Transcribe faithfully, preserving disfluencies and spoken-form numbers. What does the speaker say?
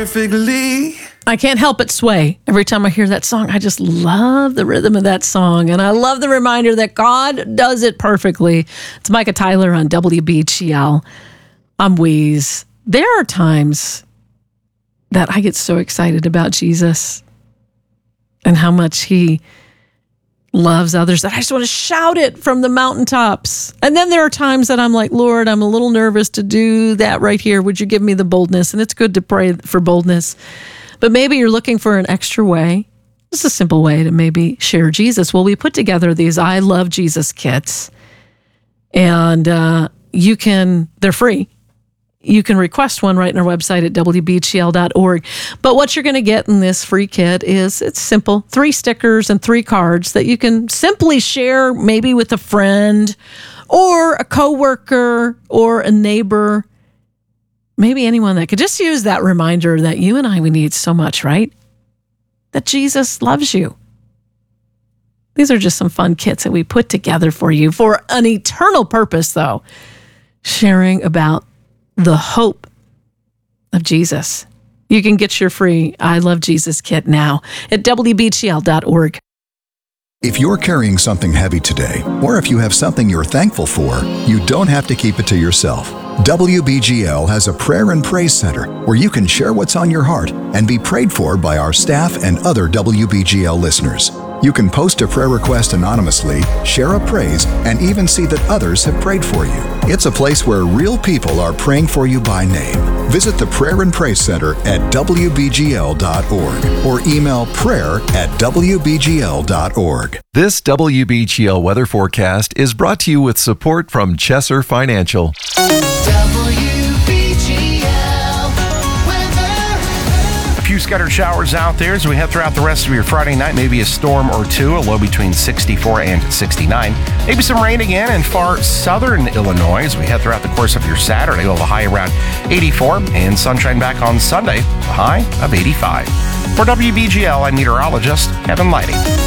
Perfectly. I can't help but sway. Every time I hear that song, I just love the rhythm of that song. And I love the reminder that God does it perfectly. It's Micah Tyler on W B G L. I'm Wheeze. There are times that I get so excited about Jesus and how much he loves others that I just want to shout it from the mountaintops. And then there are times that I'm like, Lord, I'm a little nervous to do that right here. Would you give me the boldness? And it's good to pray for boldness. But maybe you're looking for an extra way. Just a simple way to maybe share Jesus. Well, we put together these I Love Jesus kits. And uh, you can, they're free. You can request one right on our website at W B G L dot org. But what you're going to get in this free kit is, it's simple, three stickers and three cards that you can simply share maybe with a friend or a coworker or a neighbor, maybe anyone that could just use that reminder that you and I, we need so much, right? That Jesus loves you. These are just some fun kits that we put together for you for an eternal purpose, though, sharing about the hope of Jesus. You can get your free I Love Jesus kit now at W B G L dot org. If you're carrying something heavy today, or if you have something you're thankful for, you don't have to keep it to yourself. W B G L has a prayer and praise center where you can share what's on your heart and be prayed for by our staff and other W B G L listeners. You can post a prayer request anonymously, share a praise, and even see that others have prayed for you. It's a place where real people are praying for you by name. Visit the Prayer and Praise Center at W B G L dot org or email prayer at W B G L dot org. This W B G L weather forecast is brought to you with support from Chesser Financial. W B G L weather. A few scattered showers out there as we head throughout the rest of your Friday night. Maybe a storm or two, a low between sixty-four and sixty-nine. Maybe some rain again in far southern Illinois as we head throughout the course of your Saturday. We'll have a high around eighty-four and sunshine back on Sunday, a high of eighty-five. For W B G L, I'm meteorologist Kevin Lighty.